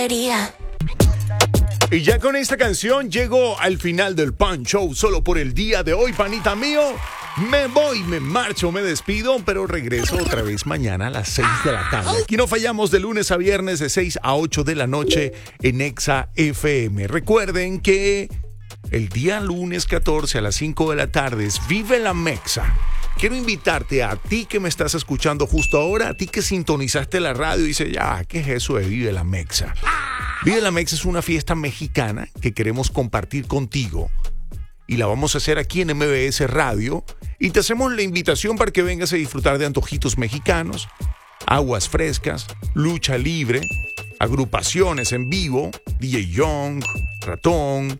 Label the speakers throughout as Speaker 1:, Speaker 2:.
Speaker 1: debería.
Speaker 2: Y ya con esta canción llego al final del Pan Show solo por el día de hoy, panita mío. Me voy, me marcho, me despido, pero regreso otra vez mañana a las 6 de la tarde. Aquí no fallamos de lunes a viernes de 6 a 8 de la noche en Exa FM. Recuerden que el día lunes 14 a las 5 de la tarde es Vive la Mexa. Quiero invitarte a ti que me estás escuchando justo ahora, a ti que sintonizaste la radio y dices, ya, ¿qué es eso de Vive la Mexa? Vive la Mexa es una fiesta mexicana que queremos compartir contigo. Y la vamos a hacer aquí en MBS Radio. Y te hacemos la invitación para que vengas a disfrutar de antojitos mexicanos, aguas frescas, lucha libre, agrupaciones en vivo, DJ Young, Ratón,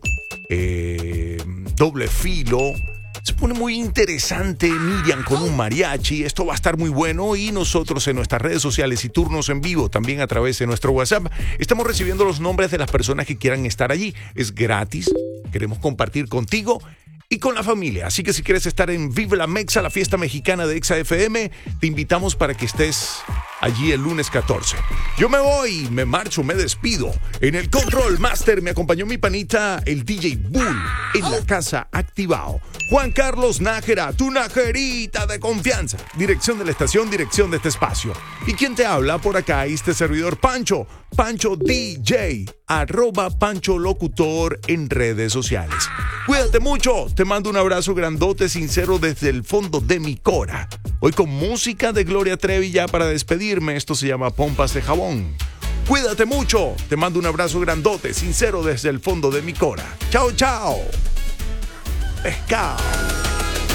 Speaker 2: Doble Filo. Se pone muy interesante Miriam con un mariachi. Esto va a estar muy bueno y nosotros en nuestras redes sociales y turnos en vivo, también a través de nuestro WhatsApp, estamos recibiendo los nombres de las personas que quieran estar allí. Es gratis. Queremos compartir contigo y con la familia. Así que si quieres estar en Vive la Mexa, la fiesta mexicana de Exa FM, te invitamos para que estés allí el lunes 14. Yo me voy, me marcho, me despido. En el Control Master me acompañó mi panita, el DJ Bull, en la casa activado. Juan Carlos Nájera, tu najerita de confianza. Dirección de la estación, dirección de este espacio. ¿Y quién te habla por acá? Este servidor Pancho DJ, @Pancho Locutor en redes sociales. Cuídate mucho, te mando un abrazo grandote, sincero desde el fondo de mi cora. Hoy con música de Gloria Trevi ya para despedirme, esto se llama Pompas de Jabón. Cuídate mucho, te mando un abrazo grandote, sincero desde el fondo de mi cora. Chao, chao. Pescado.